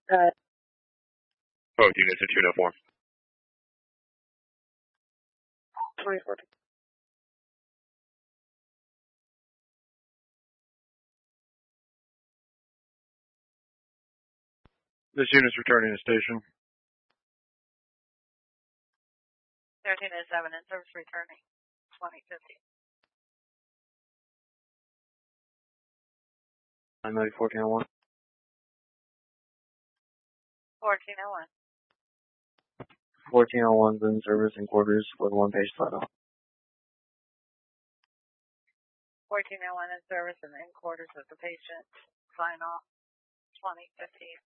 Both units at 204. 2014. This unit's returning to station. 1307 in service returning. 2050. 1401. 1401. 1401's in service in quarters with one page flat off. 1401 in service and in quarters with the patient. Sign off. 2050.